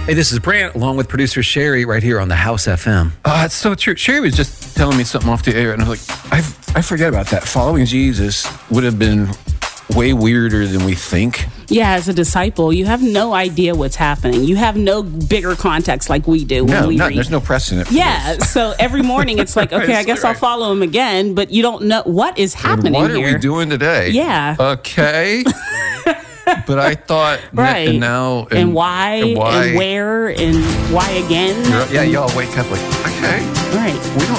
Hey, this is Brant, along with producer Sherry, right here on the House FM. It's so true. Sherry was just telling me something off the air, and I was like, I forget about that. Following Jesus would have been way weirder than we think. Yeah, as a disciple, you have no idea what's happening. You have no bigger context like we do when we read. There's no precedent for Yeah, this. so every morning it's like, okay, I guess I'll follow him again, but you don't know what is happening What here. are we doing today? Yeah. Okay. But I thought, Right. and now, and why, and where, and why again. Yeah, y'all wake up like, okay, Right. we don't